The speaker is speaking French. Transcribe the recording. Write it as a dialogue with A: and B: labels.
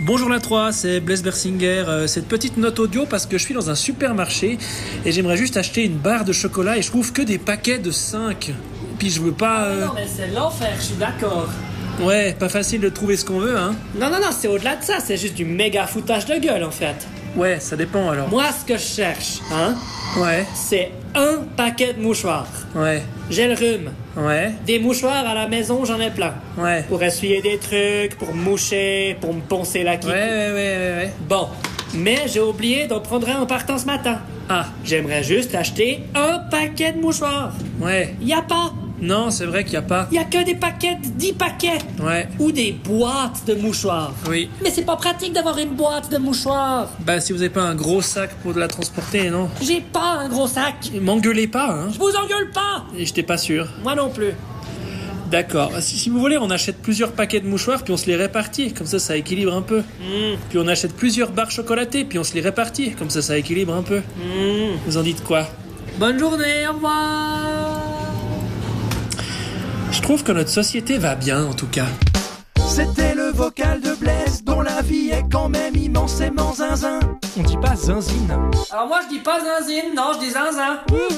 A: Bonjour la 3, c'est Blaise Bersinger. Cette petite note audio parce que je suis dans un supermarché et j'aimerais juste acheter une barre de chocolat et je trouve que des paquets de 5. Puis je veux pas...
B: Non, mais c'est l'enfer, je suis d'accord.
A: Ouais, pas facile de trouver ce qu'on veut, hein.
B: Non, c'est au-delà de ça, c'est juste du méga foutage de gueule, en fait.
A: Ouais, ça dépend alors.
B: Moi, ce que je cherche,
A: Ouais,
B: c'est un paquet de mouchoirs.
A: ouais,
B: J'ai le rhume.
A: ouais,
B: Des mouchoirs à la maison, j'en ai plein.
A: ouais.
B: Pour essuyer des trucs, pour me moucher, pour me poncer la kiki.
A: Ouais.
B: Bon, mais j'ai oublié d'en prendre un en partant ce matin.
A: Ah,
B: J'aimerais juste acheter un paquet de mouchoirs.
A: ouais.
B: Y a pas.
A: Non, c'est vrai qu'il y a pas.
B: Y a que des paquets de 10 paquets.
A: Ouais,
B: Ou des boîtes de mouchoirs.
A: oui.
B: Mais c'est pas pratique d'avoir une boîte de mouchoirs.
A: Bah si vous avez pas un gros sac pour la transporter, non.
B: J'ai pas un gros sac.
A: M'engueulez pas, hein.
B: Je vous engueule pas.
A: Et j'étais pas sûr.
B: Moi non plus.
A: D'accord. Si vous voulez, on achète plusieurs paquets de mouchoirs puis on se les répartit. Comme ça équilibre un peu. Puis on achète plusieurs barres chocolatées puis on se les répartit. Comme ça équilibre un peu. Vous en dites quoi?
B: Bonne journée, au revoir.
A: Je trouve que notre société va bien, en tout cas.
C: C'était le vocal de Blaise, dont la vie est quand même immensément zinzin.
D: On dit pas zinzine.
B: Alors moi je dis pas zinzine, non je dis zinzin.